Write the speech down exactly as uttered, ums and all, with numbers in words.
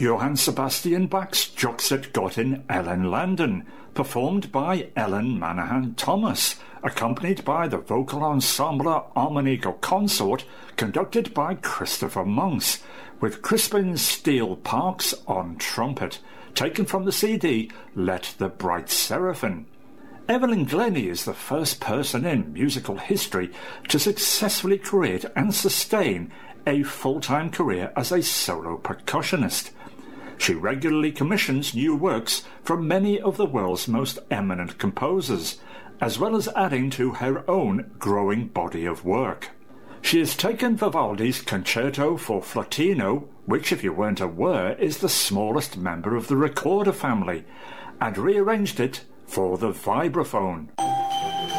Johann Sebastian Bach's Juxet Gott in Ellenlanden, performed by Ellen Manahan Thomas, accompanied by the vocal ensemble Armonico Consort, conducted by Christopher Monks, with Crispin Steele Parks on trumpet, taken from the C D Let the Bright Seraphim. Evelyn Glennie is the first person in musical history to successfully create and sustain a full-time career as a solo percussionist. She regularly commissions new works from many of the world's most eminent composers, as well as adding to her own growing body of work. She has taken Vivaldi's Concerto for Flautino, which, if you weren't aware, is the smallest member of the recorder family, and rearranged it for the vibraphone.